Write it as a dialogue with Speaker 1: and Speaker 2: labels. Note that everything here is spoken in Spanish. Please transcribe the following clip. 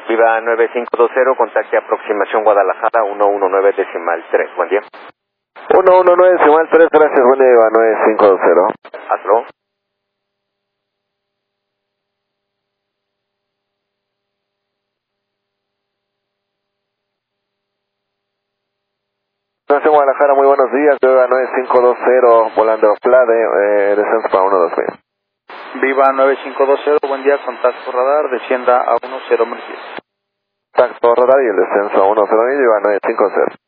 Speaker 1: Viva 9520, contacte aproximación Guadalajara 119.3. Buen día.
Speaker 2: 119.3, gracias, buen día, Viva 9520.
Speaker 1: Hasta luego.
Speaker 2: Nación Guadalajara, muy buenos días, Viva 9520, volando Plade, descenso para 120.
Speaker 3: Viva 9520, buen día, contacto radar, descienda a 10 10.
Speaker 2: Contacto radar y el descenso a 109, Viva 9520.